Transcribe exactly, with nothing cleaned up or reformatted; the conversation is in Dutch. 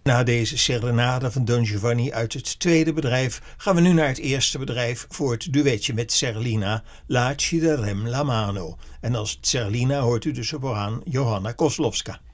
Na deze serenade van Don Giovanni uit het tweede bedrijf gaan we nu naar het eerste bedrijf voor het duetje met Zerlina, La ci darem la mano. En als Zerlina hoort u de sopraan Johanna Koslowska.